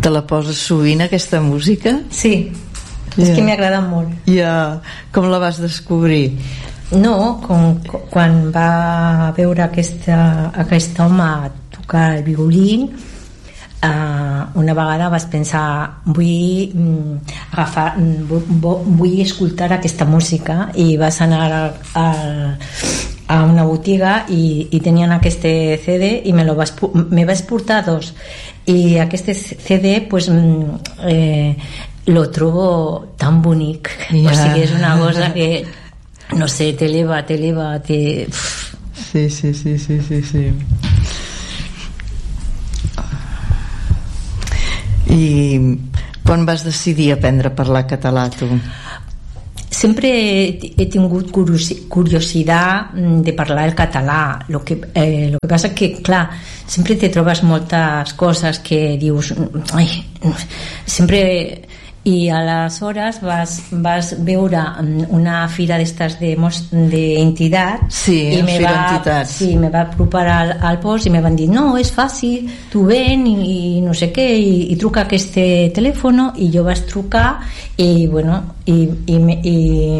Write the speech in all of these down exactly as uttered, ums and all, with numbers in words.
Te la poses sovint, aquesta música? Sí, és yeah. que m'agrada molt. Ja, yeah. Com la vas descobrir? No, com, quan va veure aquesta, aquest home tocar el violí, uh, una vegada vas pensar vull mm, agafar vull, vull escoltar aquesta música, i vas anar a, a, a una botiga i, i tenien aquest C D i me, lo vas, me vas portar dos, i aquest C D pues, eh, lo trobo tan bonic, yeah. O sigui, és una cosa que no sé, t'eleva, t'eleva, te... Sí, sí, sí, sí, sí, sí. I quan vas decidir aprendre a parlar català, tu? Sempre he tingut curiositat de parlar el català. Lo que, eh, lo que passa que, clar, sempre te trobes moltes coses que dius... Ai, sempre... I aleshores vas, vas veure una fira d'estes d'entitats, sí, i me fira va, entitats. Sí, me va apropar al, al post i me van dir no, és fàcil, tu ven i, i no sé què, i, i truca a aquest telèfon, i jo vaig trucar i bueno, i, i, i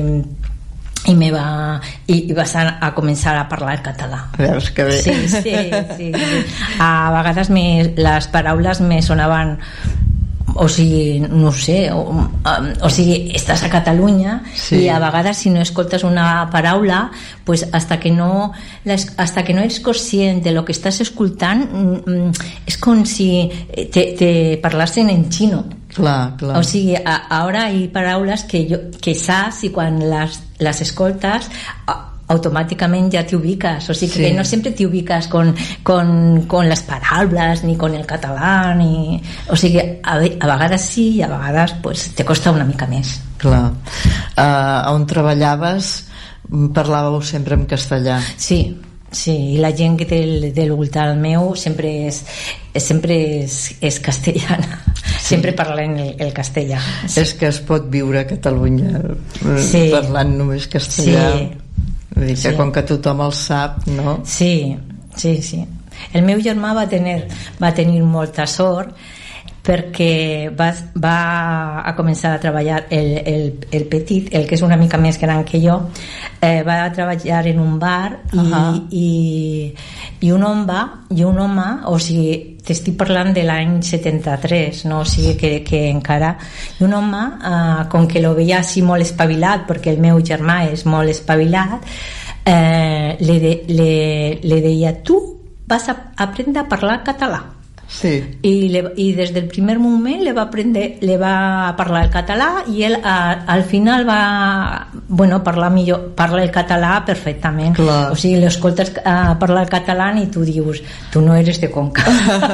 i me va i, i vas a, a començar a parlar el català. Veus que bé. Sí, sí, sí, sí. A vegades me, les paraules me sonaven, o sigui, no sé, o, o sigui, estàs a Catalunya, sí. I a vegades si no escoltes una paraula, pues hasta que no hasta que no eres conscient de lo que estàs escoltant, és com si te, te parlasen en xino. Clar, clar. O sigui, a, ara hi ha paraules que, jo, que saps, i quan les, les escoltes automáticamente ya te ubicas, o sea que sí. No siempre te ubicas con, con, con las palabras ni con el catalán, ni... o sigui que a, a vegades sí i a vegades pues, te costa una mica més. Clar. Uh, on treballaves parlàveu sempre en castellà? Sí, sí, i la gent que té el, del voltant meu sempre és, sempre és, és castellana, sí. Sempre parlen el, el castellà. Sí. És que es pot viure a Catalunya sí. Parlant només castellà. Sí. Vull dir que sí. Com que tothom el sap, no? Sí, sí, sí. El meu germà va tenir, va tenir molta sort perquè va, va a començar a treballar el, el, el petit, el que és una mica més gran que jo, eh, va a treballar en un bar i, uh-huh. i, i un home, i un home, o sigui, t'estic parlant de l'any setanta-tres, no? O sigui que, que encara, i un home, eh, com que lo veia així molt espavilat, perquè el meu germà és molt espavilat, eh, le, de, le, le deia, tu vas a aprendre a parlar català. Sí. I, le, i des del primer moment le va aprendre, le va parlar el català, i ell a, al final va bueno, parlar millor, parla el català perfectament. Clar. O sigui, l'escoltes uh, parlar el català i tu dius, tu no eres de Conca.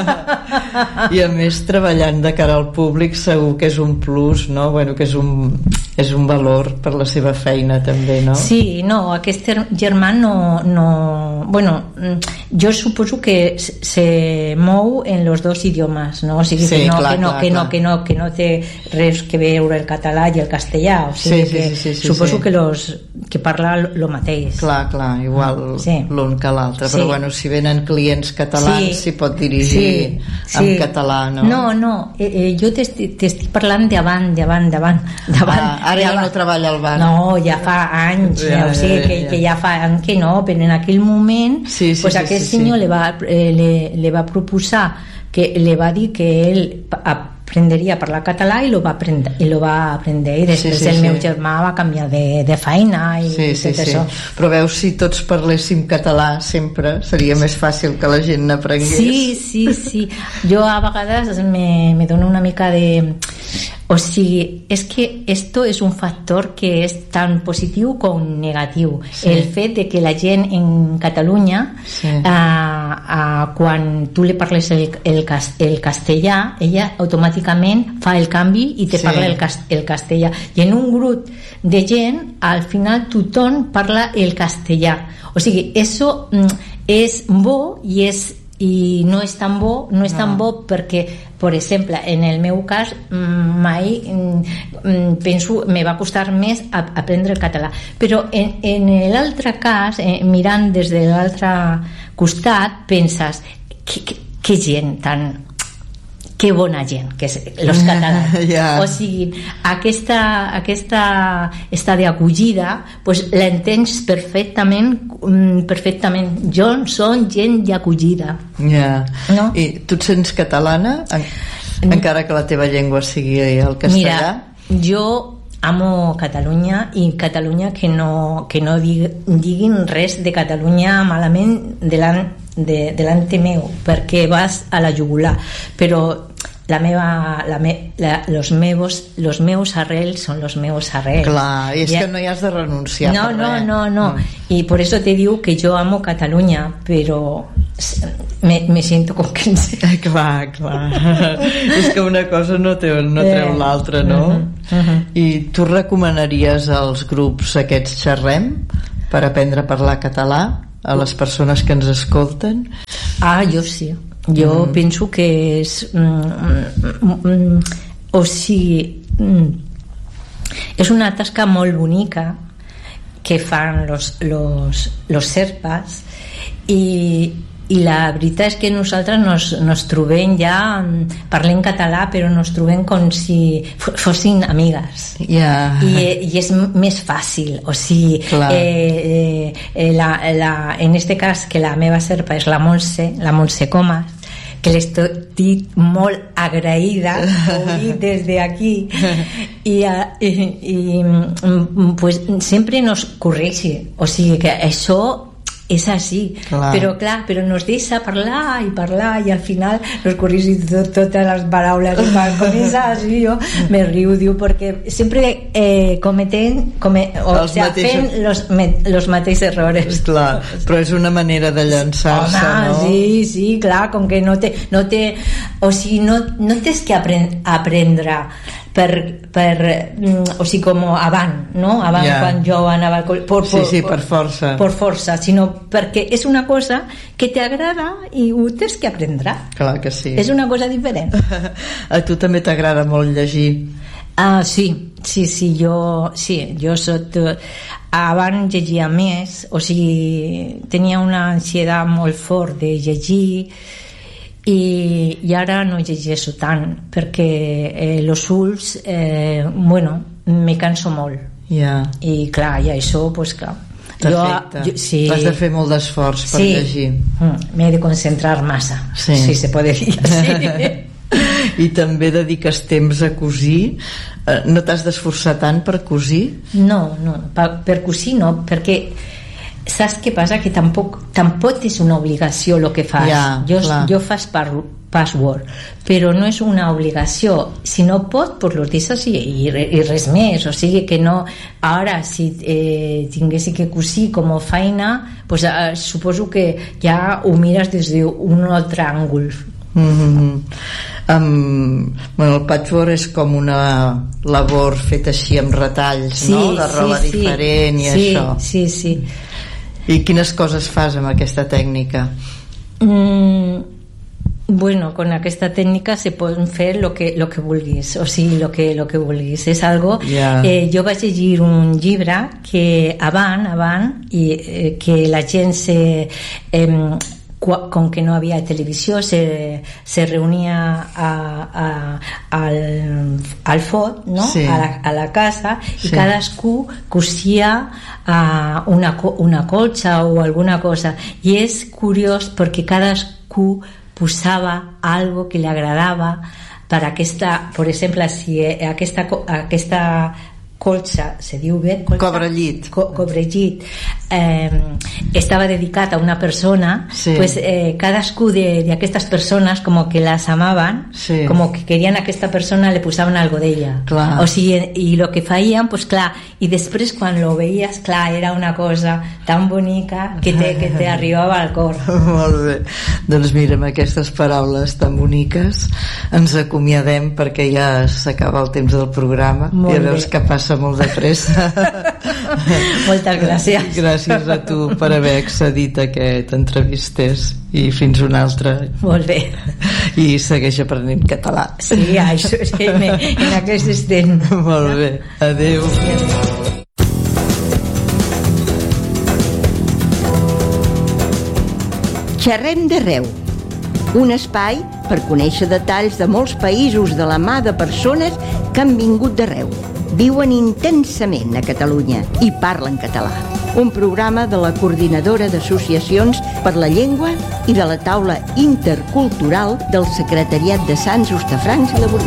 I a més treballant de cara al públic segur que és un plus, no? Bueno, que és un, és un valor per la seva feina també, no? Sí, no, aquest germà no, no... Bueno, jo suposo que se mou en los dos idiomes, no? O sigui sí, que, no, clar, que, no, clar, que, clar. no, que, no, que no té res que veure el català i el castellà, o sigui sí, que sí, sí, sí, suposo sí. que, los, que parla lo mateix. Clar, clar, igual sí. L'un que l'altre, sí. Però bueno, si venen clients catalans s'hi sí. Pot dirigir sí. Sí. En català, no? No, no, eh, eh, jo t'estic parlant d'avant, d'avant, d'avant. Ah, ara ja no treballa al bar. No, ja fa anys, ja, o sigui ja, ja, que, ja. que ja fa anys que no, però en aquell moment sí, sí, pues sí, aquest sí, senyor sí. Le, va, eh, le, le va proposar, que le va dir que ell aprenderia a parlar català i lo va aprendre, i lo va aprendre i després sí, sí, el sí. meu germà va canviar de, de feina i sí, sí, tot sí. això. Però veus, si tots parléssim català sempre seria més fàcil que la gent n'aprengués. Sí, sí, sí. Jo a vegades me, me dono una mica de... O sigui, és que esto és un factor que és tan positiu com negatiu. Sí. El fet de que la gent en Catalunya, sí. eh, eh, quan tu li parles el, el, el castellà, ella automàticament fa el canvi i te sí. Parla el, el castellà. I en un grup de gent, al final tothom parla el castellà. O sigui, això és bo i és i no és tan bo, no és no. tan bo perquè, per exemple, en el meu cas mai penso, me va costar més aprendre el català, però en, en l'altre cas, eh, mirant des de l'altre costat, penses que, que, que gent tan que bona gent, que és els catalans. Yeah. O sigui, aquesta, aquesta estada d'acollida pues, l'entens perfectament, perfectament. Jo som gent d'acollida. Yeah. No? I tu et sents catalana? En, encara que la teva llengua sigui el castellà? Mira, jo amo Catalunya i Catalunya que no, que no diguin res de Catalunya malament delant de, delante meu, perquè vas a la jugular, però la meva, la me, la, los, meus, los meus arrels són los meus arrels. Clar, i és ja. Que no hi has de renunciar no, per no, res. No, no, no. I por eso te digo que yo amo Catalunya, però me, me siento com que... Eh, clar, clar. És que una cosa no, té, no treu eh. l'altra, no? Uh-huh, uh-huh. I tu recomanaries als grups aquests Xerrem per aprendre a parlar català a les persones que ens escolten? Ah, jo sí. Jo mm. penso que és mm, mm, o sigui mm, és una tasca molt bonica que fan los, los, los serpas i, i la veritat és que nosaltres nos, nos trobem ja parlem català però nos trobem com si fossin amigues. Yeah. I, i és més fàcil, o sigui eh, eh, la, la, en este cas que la meva serpa és la Montse, la Montse Comas, que l'estic molt agraïda des d'aquí i, i, i pues, sempre nos corregi, o sigui que això és així, clar. Però clar, però nos deixa parlar i parlar i al final nos corrigi tot, totes les paraules i quan és així jo me riu, diu, perquè sempre eh, cometent come, o sigui, mateixos... fent los, me, los mateixos errores. Clar, però és una manera de llançar-se, home, no? Sí, sí, clar, com que no té, no té o sigui, no, no tens que aprend, aprendre per, per o sigui, com abans, no? Abans yeah. quan jo anava al col·le por, sí, sí, per força per força, sinó perquè és una cosa que t'agrada i ho tens que aprendre. Clar que sí. És una cosa diferent. A tu també t'agrada molt llegir? Ah, sí, sí, sí, jo sí, jo soc abans llegia més, o sigui, tenia una ansietat molt fort de llegir i, i ara no llegeixo tant perquè eh, los ulls eh, bueno, me canso molt yeah. i clar, i això pues clar t'afecta, sí. Has de fer molt d'esforç per sí. llegir mm, m'he de concentrar massa sí. si se pot dir sí. I també dediques temps a cosir. No t'has d'esforçar tant per cosir? No, no, per, per cosir no, perquè saps què passa? Que tampoc, tampoc és una obligació el que fas. Yeah, jo, jo fas per password, però no és una obligació. Si no pot, pues los deixes i, i, i res més. O sigui que no... Ara, si eh, tinguessi que cosir com a feina, pues, eh, suposo que ja ho mires des d'un altre àngol. Mm-hmm. Um, bueno, el patchwork és com una labor feta així amb retalls, sí, no? De roba sí, diferent sí. I sí, això. Sí, sí. I quines coses fas amb aquesta tècnica? Mm, bueno, con aquesta tècnica se poden fer lo que, lo que vulguis, o sigui, lo que, lo que vulguis. És algo... Yeah. Eh, jo vaig llegir un llibre que abans, abans, i eh, que la gent se... Eh, com que no havia televisió se, se reunia a, a, al, al fot, no? Sí. a, la, a la casa i sí. Cadascú cosia uh, una, una colxa o alguna cosa i és curiós perquè cadascú posava algo que li agradava per aquesta, per exemple, si aquesta, aquesta colxa, se diu bé? Colxa? Cobrellit. Co cobrellit. Eh, estava dedicat a una persona, sí. Pues eh, cadascú d'aquestes persones com que les amaven, sí. Com que querien a aquesta persona le posaven algo d'ella. O sigui, i el que feien, pues clar, i després quan lo veies, clar, era una cosa tan bonica que te, que te arribava al cor. Molt bé. Doncs mira, amb aquestes paraules tan boniques ens acomiadem perquè ja s'acaba el temps del programa. Molt ja veus bé. Que passa molt de pressa. Moltes gràcies. Gràcies a tu per haver accedit a aquest entrevistés i fins una altra. Molt bé. I segueix aprenent català. Sí, això sí, en aquest estem. Molt bé. Adéu. Xerrem d'arreu. Un espai per conèixer detalls de molts països de la mà de persones que han vingut d'arreu, viuen intensament a Catalunya i parlen català. Un programa de la Coordinadora d'Associacions per la Llengua i de la Taula Intercultural del Secretariat de Sants, Hostafrancs i la Bordeta.